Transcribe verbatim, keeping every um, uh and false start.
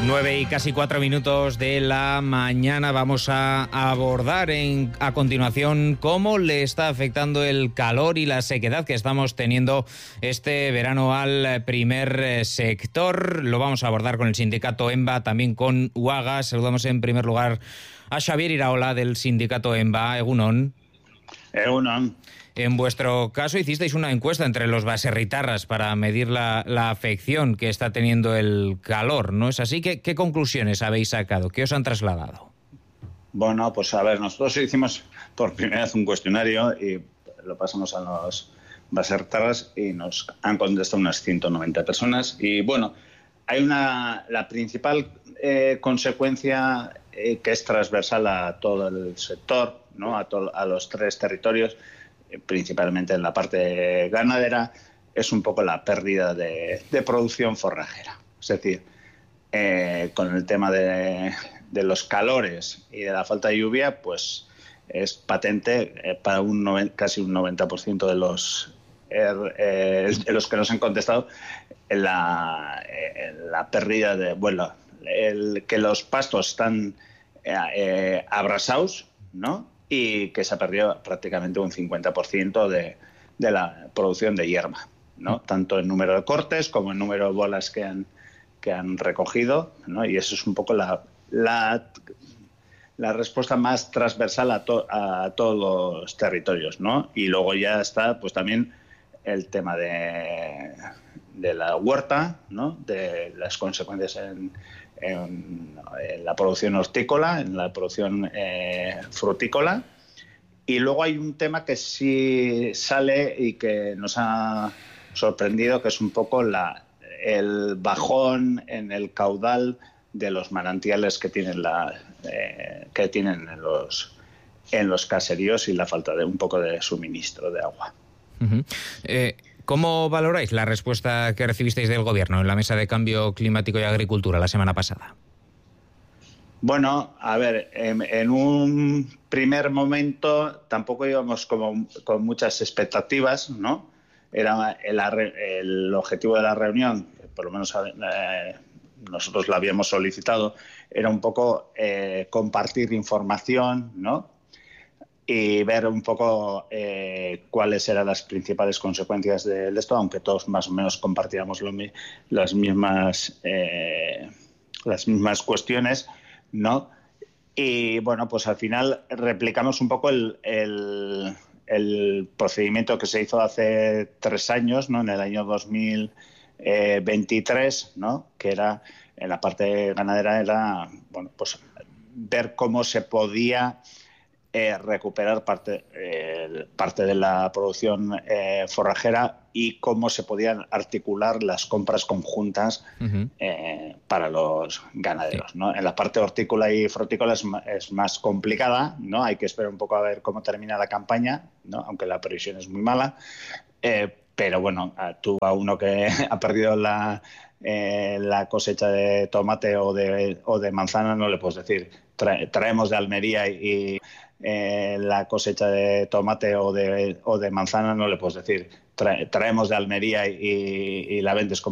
Nueve y casi cuatro minutos de la mañana. Vamos a abordar en, a continuación cómo le está afectando el calor y la sequedad que estamos teniendo este verano al primer sector. Lo vamos a abordar con el sindicato EMBA, también con UAGA. Saludamos en primer lugar a Xavier Iraola del sindicato EMBA. Egunon. Egunon. En vuestro caso hicisteis una encuesta entre los baserritarras para medir la, la afección que está teniendo el calor, ¿no es así? ¿Qué, qué conclusiones habéis sacado? ¿Qué os han trasladado? Bueno, pues a ver, nosotros hicimos por primera vez un cuestionario y lo pasamos a los baserritarras y nos han contestado unas ciento noventa personas. Y bueno, hay una la principal eh, consecuencia eh, que es transversal a todo el sector, ¿no? A, to, a los tres territorios, principalmente en la parte ganadera, es un poco la pérdida de, de producción forrajera. Es decir, eh, con el tema de, de los calores y de la falta de lluvia, pues es patente eh, para un noven, casi un noventa por ciento de los, eh, de los que nos han contestado la, eh, la pérdida de, bueno, el, que los pastos están eh, eh, abrasados, ¿no? Y que se ha perdido prácticamente un cincuenta por ciento de, de la producción de hierba, ¿no? Tanto en número de cortes como en número de bolas que han, que han recogido, ¿no? Y eso es un poco la, la, la respuesta más transversal a, to, a todos los territorios, ¿no? Y luego ya está pues también el tema de, de la huerta, ¿no? De las consecuencias en En, en la producción hortícola, en la producción eh, frutícola. Y luego hay un tema que sí sale y que nos ha sorprendido, que es un poco la, el bajón en el caudal de los manantiales que tienen, la, eh, que tienen en, los, en los caseríos y la falta de un poco de suministro de agua. Uh-huh. Eh... ¿Cómo valoráis la respuesta que recibisteis del Gobierno en la Mesa de Cambio Climático y Agricultura la semana pasada? Bueno, a ver, en, en un primer momento tampoco íbamos como, con muchas expectativas, ¿no? Era el, el objetivo de la reunión, por lo menos eh, nosotros la habíamos solicitado, era un poco eh, compartir información, ¿no? Y ver un poco eh, cuáles eran las principales consecuencias de, de esto, aunque todos más o menos compartíamos lo, las mismas eh, las mismas cuestiones, ¿no? Y bueno, pues al final replicamos un poco el, el, el procedimiento que se hizo hace tres años, ¿no? En el año dos mil veintitrés, ¿no? Que era, en la parte ganadera, era, bueno, pues ver cómo se podía Eh, recuperar parte, eh, parte de la producción eh, forrajera y cómo se podían articular las compras conjuntas uh-huh. eh, para los ganaderos, ¿no? En la parte hortícola y frutícola es, es más complicada, ¿no? Hay que esperar un poco a ver cómo termina la campaña, ¿no? Aunque la previsión es muy mala, eh, pero bueno, tú a uno que ha perdido la, eh, la cosecha de tomate o de, o de manzana no le puedes decir tra- traemos de Almería y Eh, la cosecha de tomate o de, o de manzana no le puedes decir tra- traemos de Almería y, y la vendes como